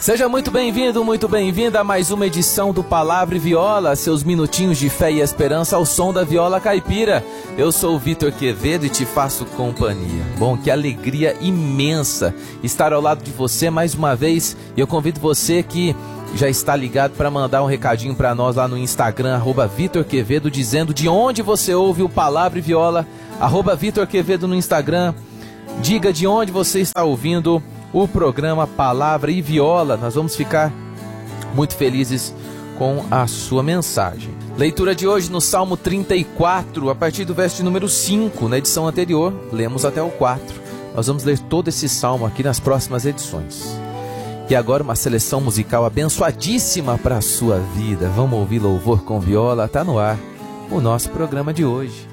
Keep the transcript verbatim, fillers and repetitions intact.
Seja muito bem-vindo, muito bem-vinda a mais uma edição do Palavra e Viola, seus minutinhos de fé e esperança ao som da viola caipira. Eu sou o Vitor Quevedo e te faço companhia. Bom, que alegria imensa estar ao lado de você mais uma vez. E eu convido você que já está ligado para mandar um recadinho para nós lá no Instagram, arroba Vitor Quevedo, dizendo de onde você ouve o Palavra e Viola, arroba Vitor Quevedo no Instagram. Diga de onde você está ouvindo o programa Palavra e Viola. Nós vamos ficar muito felizes com a sua mensagem. Leitura de hoje no Salmo trinta e quatro, a partir do verso de número cinco. Na edição anterior, lemos até o quatro. Nós vamos ler todo esse salmo aqui nas próximas edições. E agora uma seleção musical abençoadíssima para a sua vida. Vamos ouvir louvor com viola. Está no ar o nosso programa de hoje.